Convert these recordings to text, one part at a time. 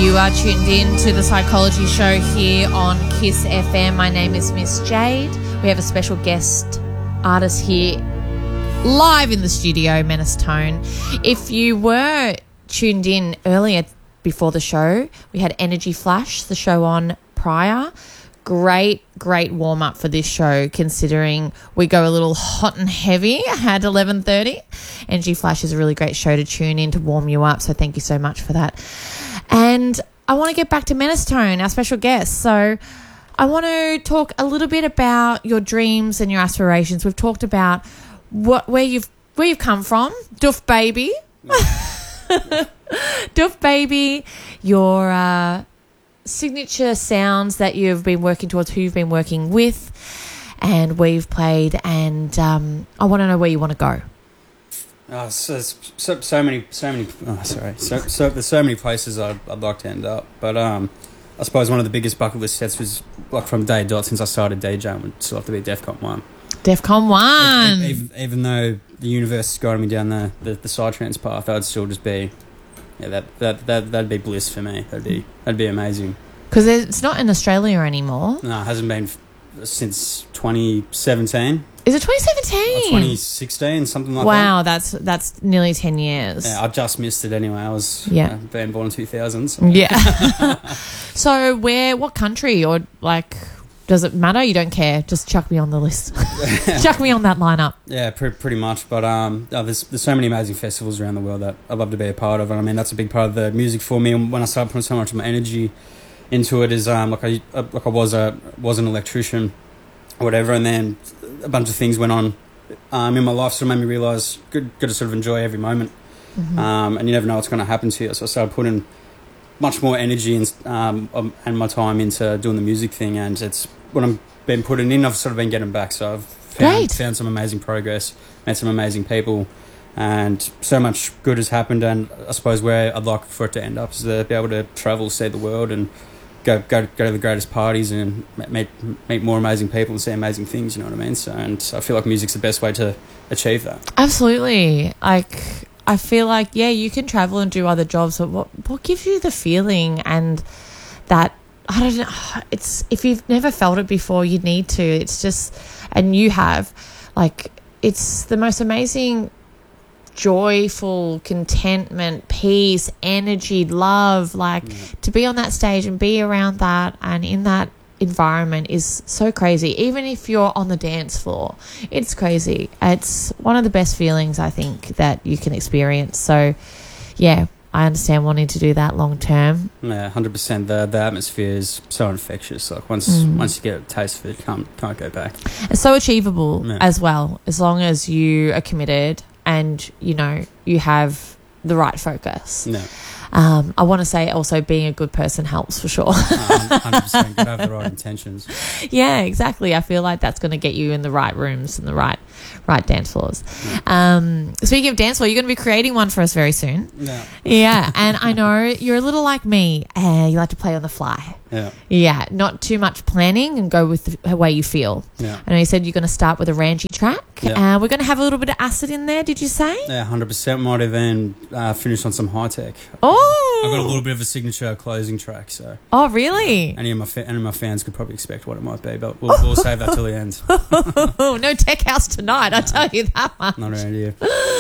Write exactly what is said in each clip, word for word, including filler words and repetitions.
You are tuned in to the Psychology Show here on Kiss F M. My name is Miss Jade. We have a special guest artist here live in the studio, Menace Tone. If you were tuned in earlier before the show, we had Energy Flash, the show on prior. Great, great warm-up for this show, considering we go a little hot and heavy at eleven thirty. Energy Flash is a really great show to tune in to warm you up, so thank you so much for that. And I want to get back to Menace Tone, our special guest. So I want to talk a little bit about your dreams and your aspirations. We've talked about what where you've where you've come from, Doof Baby. Doof Baby, your uh, signature sounds that you've been working towards, who you've been working with, and where you've played. And um, I want to know where you want to go. Oh, so, so, so many, so many. Oh, sorry. So, so there's so many places I'd, I'd like to end up, but um, I suppose one of the biggest bucket list sets was like from day dot since I started DJing would still have to be DEFCON one. DEFCON one. Even, even, even though the universe is guiding me down the the, the psytrance path, I'd still just be, yeah, that that that that'd be bliss for me. That'd be that'd be amazing. Because it's not in Australia anymore. No, it hasn't been f- since twenty seventeen. Is it twenty seventeen? Or twenty sixteen, something like wow, that. Wow, that's that's nearly ten years. Yeah, I just missed it anyway. I was yeah. uh, being born in two thousand. So. Yeah. So where, what country, or like, does it matter? You don't care? Just chuck me on the list. Chuck me on that lineup. Yeah, pre- pretty much. But um, oh, there's there's so many amazing festivals around the world that I'd love to be a part of. And I mean, that's a big part of the music for me. And when I started putting so much of my energy into it, is um, like I like I was a was an electrician, or whatever, and then a bunch of things went on um, in my life, sort of made me realise good, good to sort of enjoy every moment, mm-hmm. um, and you never know what's going to happen to you. So I started putting much more energy and um, um, and my time into doing the music thing, and it's what I've been putting in, I've sort of been getting back. So I've found, Great. found some amazing progress, met some amazing people, and so much good has happened. And I suppose where I'd like for it to end up is to be able to travel, see the world, and Go, go go to the greatest parties and meet meet more amazing people and see amazing things. You know what I mean? So, and I feel like music's the best way to achieve that. Absolutely. Like, I feel like, yeah, you can travel and do other jobs, but what what gives you the feeling and that, I don't know, it's, if you've never felt it before, you need to. It's just, and you have, like, it's the most amazing, joyful, contentment, peace, energy, love, like yeah. to be on that stage and be around that and in that environment is so crazy. Even if you're on the dance floor, it's crazy. It's one of the best feelings I think that you can experience. So yeah, I understand wanting to do that long term. Yeah, one hundred percent. The the atmosphere is so infectious. Like once mm. once you get a taste of it, you can't, can't go back. It's so achievable yeah. as well, as long as you are committed and, you know, you have the right focus. No. Um, I want to say also being a good person helps for sure. uh, one hundred percent. You've got to have the right intentions. Yeah, exactly. I feel like that's going to get you in the right rooms and the right right dance floors. Yeah. Um, speaking of dance floor, you're going to be creating one for us very soon. Yeah. Yeah, and I know you're a little like me. Uh, you like to play on the fly. Yeah. Yeah, not too much planning and go with the way you feel. Yeah. I know you said you're going to start with a Ranji track. Yeah. Uh, we're going to have a little bit of acid in there, did you say? Yeah, one hundred percent. Might even uh, finish on some high tech. Oh! I've got a little bit of a signature closing track, so... Oh, really? Any of my fa- any of my fans could probably expect what it might be, but we'll, we'll save that till the end. No tech house tonight, I tell you that much. Not around here.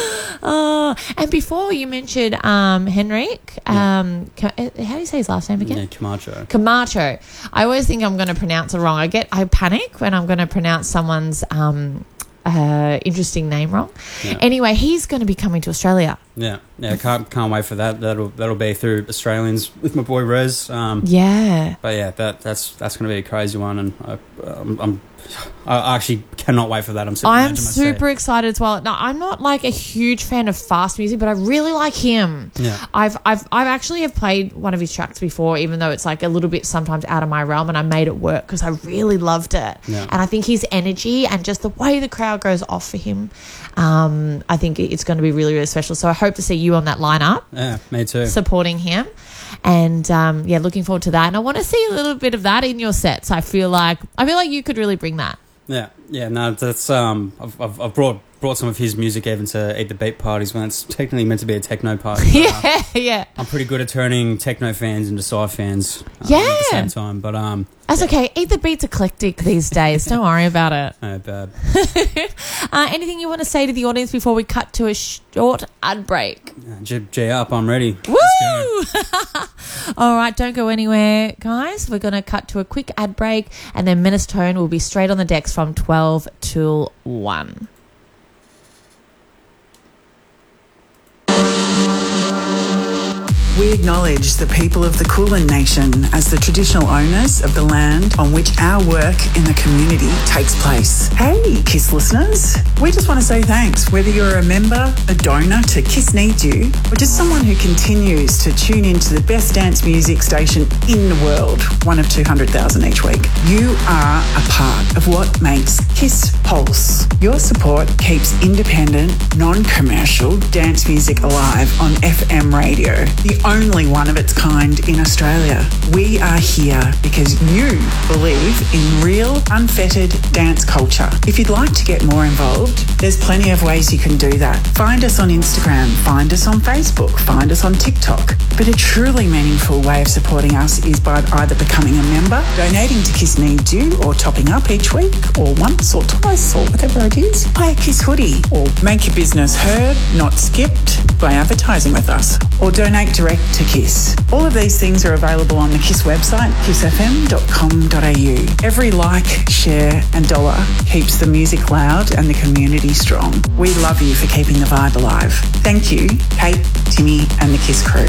Oh, and before you mentioned um, Henrik, um, yeah. how do you say his last name again? Yeah, Camacho. Camacho. I always think I'm going to pronounce it wrong. I get I panic when I'm going to pronounce someone's um, uh, interesting name wrong. Yeah. Anyway, he's going to be coming to Australia. Yeah, yeah, can't can't wait for that. That'll that'll be through Australians with my boy Rez. Um, yeah, but yeah, that that's that's going to be a crazy one, and I, I'm, I'm I actually cannot wait for that. I'm super, I'm super excited as well. Now, I'm not like a huge fan of fast music, but I really like him. Yeah, I've I've I've actually have played one of his tracks before, even though it's like a little bit sometimes out of my realm, and I made it work because I really loved it. Yeah. And I think his energy and just the way the crowd goes off for him, um, I think it's going to be really really special. So I hope to see you on that lineup. Yeah, me too. Supporting him. And um, yeah, looking forward to that. And I want to see a little bit of that in your sets. I feel like I feel like you could really bring that. Yeah, yeah. No, that's um, I've I've, I've brought brought some of his music even to Eat the Beat parties when it's technically meant to be a techno party. yeah, uh, yeah. I'm pretty good at turning techno fans into Psy fans. Uh, Yeah. At the same time, but um. That's okay. Eat the Beat's eclectic these days. Don't worry about it. No bad. uh, anything you want to say to the audience before we cut to a short ad break? G, G up, I'm ready. Woo! All right, don't go anywhere, guys. We're going to cut to a quick ad break, and then Menace Tone will be straight on the decks from twelve till one. We acknowledge the people of the Kulin Nation as the traditional owners of the land on which our work in the community takes place. Hey, KISS listeners. We just want to say thanks, whether you're a member, a donor to KISS Needs You, or just someone who continues to tune into the best dance music station in the world, one of two hundred thousand each week. You are a part of what makes KISS Pulse. Your support keeps independent, non-commercial dance music alive on F M radio, the only one of its kind in Australia. We are here because you believe in real, unfettered dance culture. If you'd like to get more involved, there's plenty of ways you can do that. Find us on Instagram, find us on Facebook, find us on TikTok. But a truly meaningful way of supporting us is by either becoming a member, donating to KISS Needs You, or topping up each week, or once or twice, or whatever it is. Buy a KISS hoodie, or make your business heard, not skipped, by advertising with us, or donate direct to KISS. All of these things are available on the KISS website, kiss f m dot com dot a u. Every like, share and dollar keeps the music loud and the community strong. We love you for keeping the vibe alive. Thank you, Kate, Timmy and the KISS crew.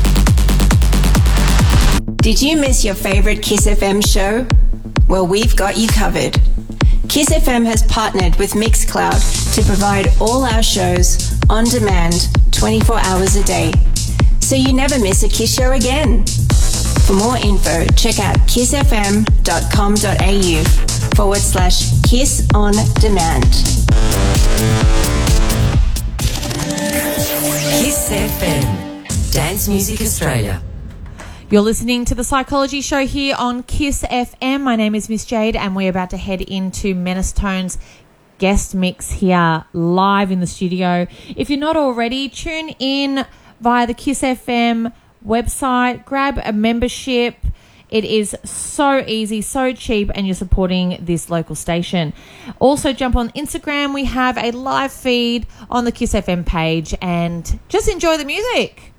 Did you miss your favourite KISS F M show? Well, we've got you covered. KISS F M has partnered with Mixcloud to provide all our shows on demand twenty-four hours a day, so you never miss a KISS show again. For more info, check out kiss f m dot com dot a u forward slash KISS on demand. KISS F M, Dance Music Australia. You're listening to The Psychology Show here on KISS F M. My name is Miss Jade, and we're about to head into Menace Tone's guest mix here live in the studio. If you're not already, tune in via the KISS F M website, grab a membership. It is so easy, so cheap, and you're supporting this local station. Also, jump on Instagram. We have a live feed on the KISS F M page, and just enjoy the music.